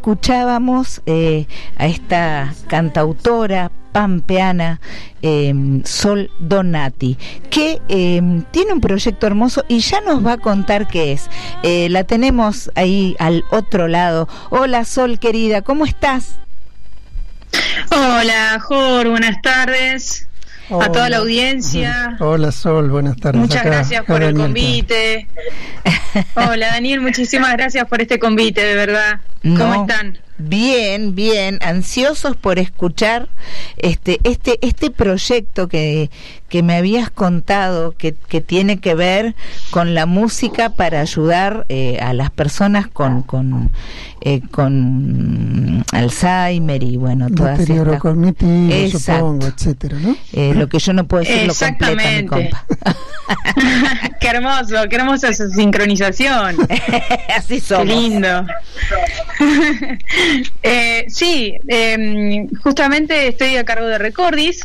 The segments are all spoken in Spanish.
Escuchábamos a esta cantautora pampeana, Sol Donati, que tiene un proyecto hermoso y ya nos va a contar qué es. La tenemos ahí al otro lado. Hola, Sol querida, ¿cómo estás? Hola, Jor, buenas tardes. Hola. A toda la audiencia. Hola, Sol, buenas tardes. Muchas gracias por el convite. Hola, Daniel, muchísimas gracias por este convite, de verdad. ¿Cómo están? Bien, bien, ansiosos por escuchar este proyecto que me habías contado que tiene que ver con la música para ayudar a las personas con Alzheimer y bueno, todas deterioro estas cognitivo, supongo, etcétera, ¿no? Lo que yo no puedo decir lo completa, mi compa. Qué hermosa esa sincronización. Así somos. Qué lindo. Sí, justamente estoy a cargo de Recordis,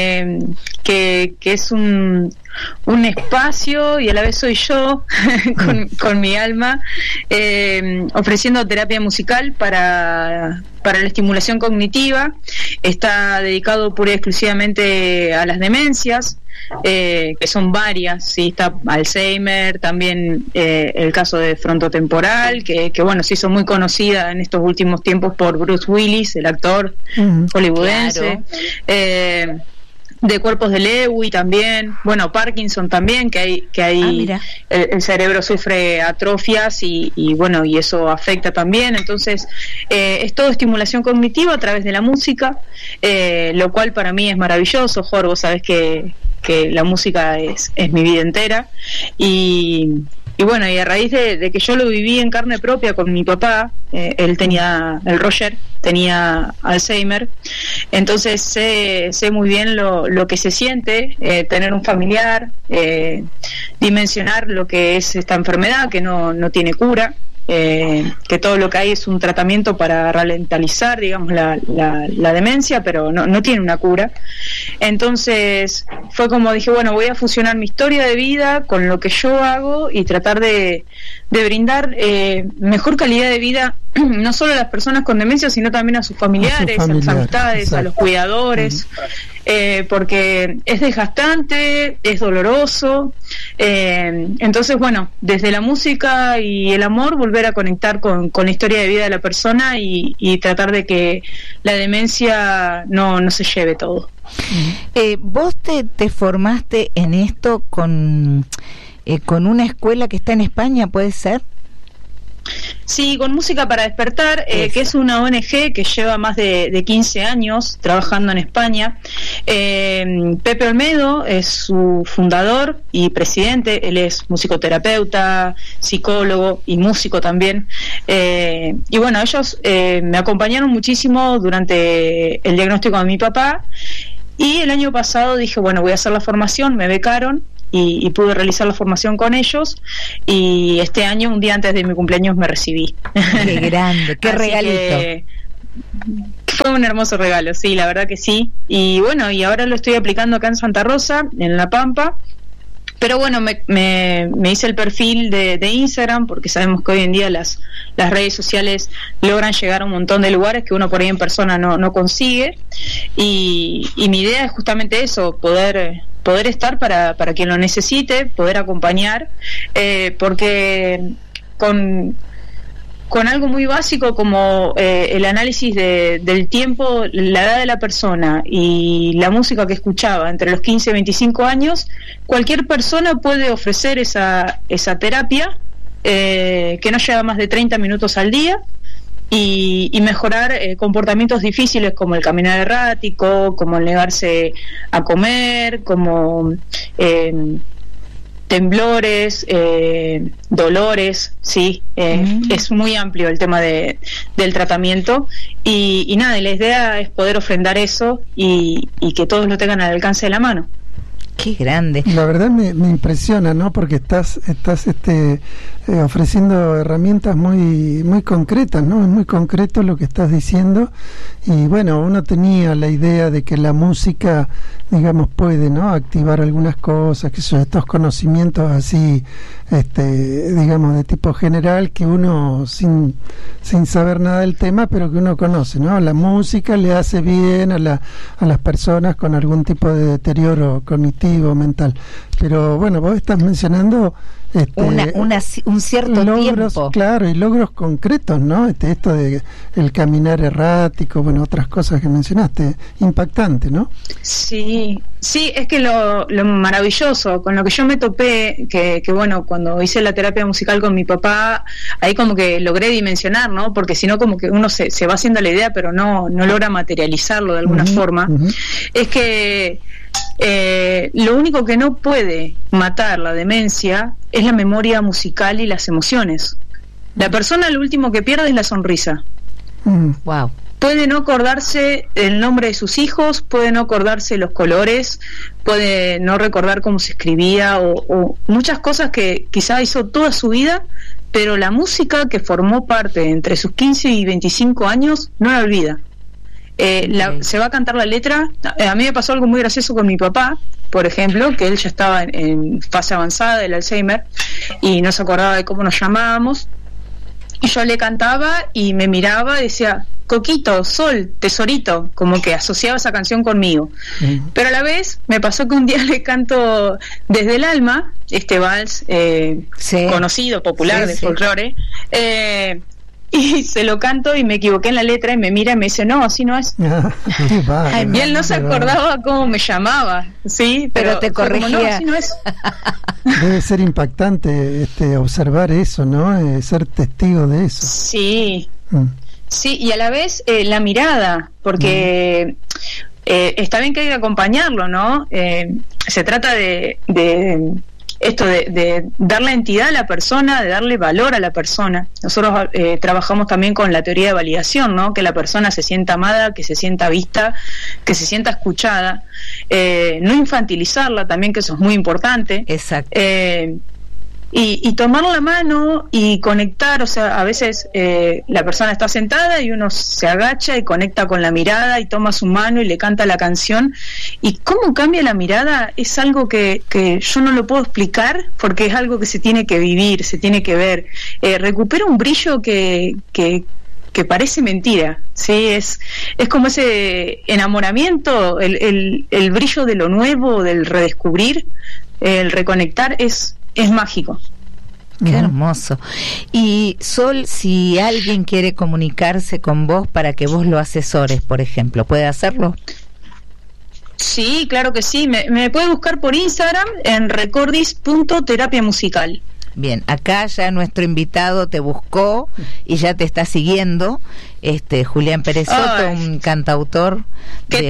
que es un espacio, y a la vez soy yo con mi alma, ofreciendo terapia musical para la estimulación cognitiva. Está dedicado pura y exclusivamente a las demencias, que son varias, sí, está Alzheimer, también el caso de frontotemporal, que bueno, se hizo muy conocida en estos últimos tiempos por Bruce Willis, el actor hollywoodense. Claro. De cuerpos de Lewy también, bueno, Parkinson también, que hay el cerebro sufre atrofias y bueno, y eso afecta también. Entonces es todo estimulación cognitiva a través de la música, lo cual para mí es maravilloso. Jorge, vos sabés que la música es mi vida entera, y bueno, y a raíz de que yo lo viví en carne propia con mi papá, el Roger tenía Alzheimer, entonces sé muy bien lo que se siente tener un familiar, dimensionar lo que es esta enfermedad que no tiene cura, que todo lo que hay es un tratamiento para ralentizar, digamos, la demencia, pero no tiene una cura. Entonces fue como dije, bueno, voy a fusionar mi historia de vida con lo que yo hago y tratar de brindar mejor calidad de vida, no solo a las personas con demencia, sino también a sus familiares, a las amistades, exacto, a los cuidadores, porque es desgastante, es doloroso. Entonces, bueno, desde la música y el amor, volver a conectar con la historia de vida de la persona y tratar de que la demencia no se lleve todo. Vos te formaste en esto con una escuela que está en España, ¿puede ser? Sí, con Música para Despertar, que es una ONG que lleva más de 15 años trabajando en España. Pepe Olmedo es su fundador y presidente. Él es musicoterapeuta, psicólogo y músico también. Y bueno, ellos me acompañaron muchísimo durante el diagnóstico de mi papá, y el año pasado dije, bueno, voy a hacer la formación, me becaron y pude realizar la formación con ellos, y este año, un día antes de mi cumpleaños, me recibí. Qué grande, qué regalito. Fue un hermoso regalo, sí, la verdad que sí. Y bueno, y ahora lo estoy aplicando acá en Santa Rosa, en La Pampa. Pero bueno, me hice el perfil de Instagram, porque sabemos que hoy en día las redes sociales logran llegar a un montón de lugares que uno por ahí en persona no consigue, y mi idea es justamente eso, poder estar para quien lo necesite, poder acompañar, porque con algo muy básico como el análisis del tiempo, la edad de la persona y la música que escuchaba entre los 15 y 25 años, cualquier persona puede ofrecer esa terapia que no lleva más de 30 minutos al día, y mejorar comportamientos difíciles como el caminar errático, como el negarse a comer, como temblores, dolores, sí, es muy amplio el tema del tratamiento, y nada, y la idea es poder ofrendar eso y que todos lo tengan al alcance de la mano. Qué grande. La verdad me impresiona, ¿no? Porque estás ofreciendo herramientas muy concretas, ¿no? Es muy concreto lo que estás diciendo. Y bueno, uno tenía la idea de que la música, digamos, puede, ¿no? Activar algunas cosas, que son estos conocimientos así, digamos, de tipo general, que uno sin saber nada del tema, pero que uno conoce, ¿no? La música le hace bien a las personas con algún tipo de deterioro cognitivo, mental. Pero bueno, vos estás mencionando un cierto logros, tiempo. Claro, y logros concretos, ¿no? Esto de el caminar errático, bueno, otras cosas que mencionaste, impactante, ¿no? Sí, es que lo maravilloso con lo que yo me topé, que bueno, cuando hice la terapia musical con mi papá, ahí como que logré dimensionar, ¿no? Porque si no como que uno se va haciendo la idea, pero no logra materializarlo de alguna forma. Es que lo único que no puede matar la demencia es la memoria musical y las emociones. La persona lo último que pierde es la sonrisa. Wow. Puede no acordarse el nombre de sus hijos, puede no acordarse los colores, puede no recordar cómo se escribía o muchas cosas que quizá hizo toda su vida, pero la música que formó parte entre sus 15 y 25 años no la olvida. Se va a cantar la letra. A mí me pasó algo muy gracioso con mi papá, por ejemplo, que él ya estaba en fase avanzada del Alzheimer y no se acordaba de cómo nos llamábamos, y yo le cantaba y me miraba y decía: Coquito, Sol, Tesorito, como que asociaba esa canción conmigo. Pero a la vez me pasó que un día le canto Desde el Alma, este vals conocido, popular, de folclore, y se lo canto y me equivoqué en la letra y me mira y me dice: no, así no es. Y él no se acordaba cómo me llamaba, sí, pero te corregía. No, así no es. Debe ser impactante observar eso, ¿no? Ser testigo de eso. Sí. Sí, y a la vez la mirada, porque está bien que hay que acompañarlo, ¿no? Se trata de esto de darle entidad a la persona, de darle valor a la persona. Nosotros trabajamos también con la teoría de validación, ¿no? Que la persona se sienta amada, que se sienta vista, que se sienta escuchada, no infantilizarla también, que eso es muy importante. Exacto. Y tomar la mano y conectar, o sea, a veces la persona está sentada y uno se agacha y conecta con la mirada y toma su mano y le canta la canción, y cómo cambia la mirada es algo que yo no lo puedo explicar, porque es algo que se tiene que vivir, se tiene que ver. Recupera un brillo que parece mentira, ¿sí? Es como ese enamoramiento, el brillo de lo nuevo, del redescubrir, el reconectar es mágico. Qué hermoso. Y Sol, si alguien quiere comunicarse con vos para que vos lo asesores, por ejemplo, ¿puede hacerlo? Sí, claro que sí. Me puede buscar por Instagram en recordis.terapiamusical. Bien, acá ya nuestro invitado te buscó y ya te está siguiendo, Julián Pérez Soto, un cantautor de